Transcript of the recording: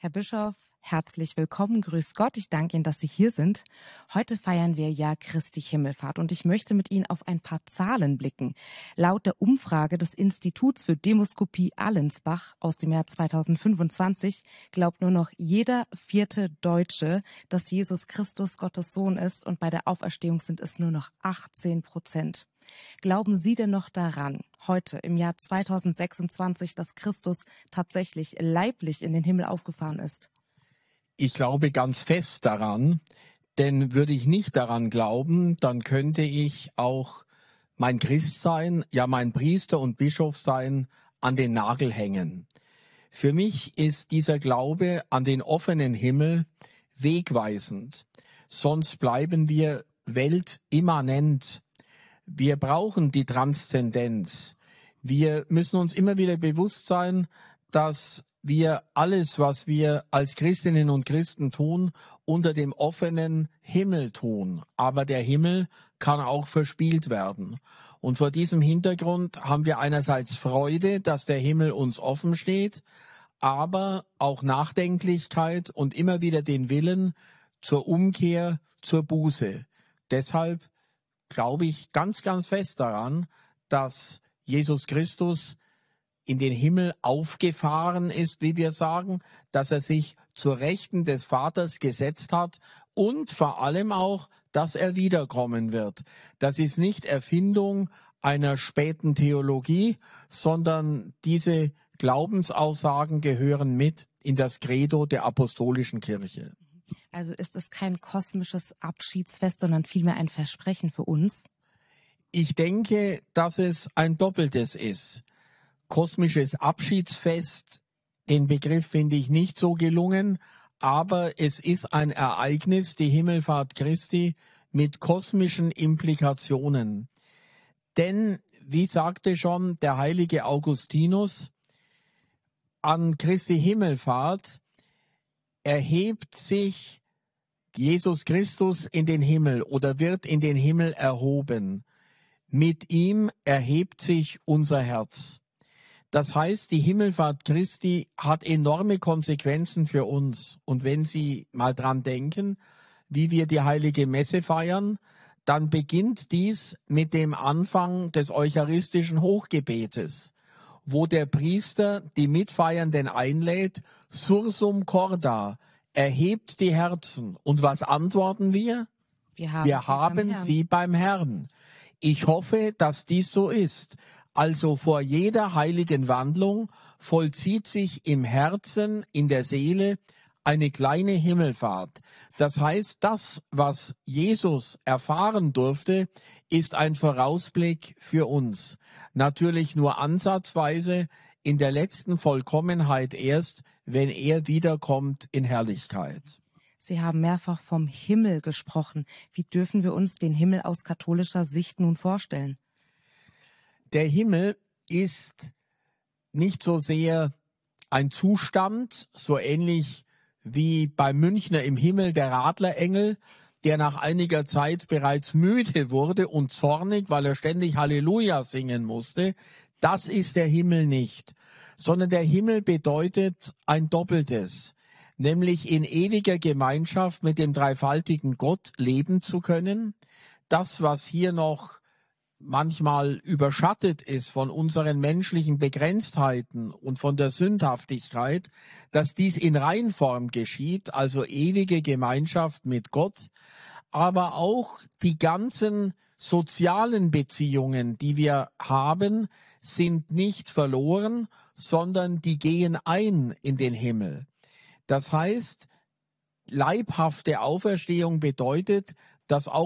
Herr Bischof, herzlich willkommen. Grüß Gott. Ich danke Ihnen, dass Sie hier sind. Heute feiern wir ja Christi Himmelfahrt und ich möchte mit Ihnen auf ein paar Zahlen blicken. Laut der Umfrage des Instituts für Demoskopie Allensbach aus dem Jahr 2025 glaubt nur noch jeder vierte Deutsche, dass Jesus Christus Gottes Sohn ist, und bei der Auferstehung sind es nur noch 18%. Glauben Sie denn noch daran, heute im Jahr 2026, dass Christus tatsächlich leiblich in den Himmel aufgefahren ist? Ich glaube ganz fest daran, denn würde ich nicht daran glauben, dann könnte ich auch mein Christsein, ja mein Priester- und Bischofsein an den Nagel hängen. Für mich ist dieser Glaube an den offenen Himmel wegweisend, sonst bleiben wir weltimmanent. Wir brauchen die Transzendenz. Wir müssen uns immer wieder bewusst sein, dass wir alles, was wir als Christinnen und Christen tun, unter dem offenen Himmel tun. Aber der Himmel kann auch verspielt werden. Und vor diesem Hintergrund haben wir einerseits Freude, dass der Himmel uns offen steht, aber auch Nachdenklichkeit und immer wieder den Willen zur Umkehr, zur Buße. Deshalb glaube ich ganz, ganz fest daran, dass Jesus Christus in den Himmel aufgefahren ist, wie wir sagen, dass er sich zur Rechten des Vaters gesetzt hat und vor allem auch, dass er wiederkommen wird. Das ist nicht Erfindung einer späten Theologie, sondern diese Glaubensaussagen gehören mit in das Credo der apostolischen Kirche. Also ist es kein kosmisches Abschiedsfest, sondern vielmehr ein Versprechen für uns? Ich denke, dass es ein doppeltes ist. Kosmisches Abschiedsfest, den Begriff finde ich nicht so gelungen, aber es ist ein Ereignis, die Himmelfahrt Christi, mit kosmischen Implikationen. Denn, wie sagte schon der heilige Augustinus, an Christi Himmelfahrt erhebt sich Jesus Christus in den Himmel oder wird in den Himmel erhoben. Mit ihm erhebt sich unser Herz. Das heißt, die Himmelfahrt Christi hat enorme Konsequenzen für uns. Und wenn Sie mal dran denken, wie wir die heilige Messe feiern, dann beginnt dies mit dem Anfang des eucharistischen Hochgebetes, wo der Priester die Mitfeiernden einlädt, sursum corda, erhebt die Herzen. Und was antworten wir? Wir haben sie beim Herrn. Ich hoffe, dass dies so ist. Also vor jeder heiligen Wandlung vollzieht sich im Herzen, in der Seele eine kleine Himmelfahrt. Das heißt, das, was Jesus erfahren durfte, ist ein Vorausblick für uns. Natürlich nur ansatzweise, in der letzten Vollkommenheit erst, wenn er wiederkommt in Herrlichkeit. Sie haben mehrfach vom Himmel gesprochen. Wie dürfen wir uns den Himmel aus katholischer Sicht nun vorstellen? Der Himmel ist nicht so sehr ein Zustand, so ähnlich wie beim Münchner im Himmel der Radlerengel, der nach einiger Zeit bereits müde wurde und zornig, weil er ständig Halleluja singen musste. Das ist der Himmel nicht, sondern der Himmel bedeutet ein Doppeltes, nämlich in ewiger Gemeinschaft mit dem dreifaltigen Gott leben zu können. Das, was hier noch manchmal überschattet ist von unseren menschlichen Begrenztheiten und von der Sündhaftigkeit, dass dies in Reinform geschieht, also ewige Gemeinschaft mit Gott, aber auch die ganzen sozialen Beziehungen, die wir haben, sind nicht verloren, sondern die gehen ein in den Himmel. Das heißt, leibhafte Auferstehung bedeutet, dass auch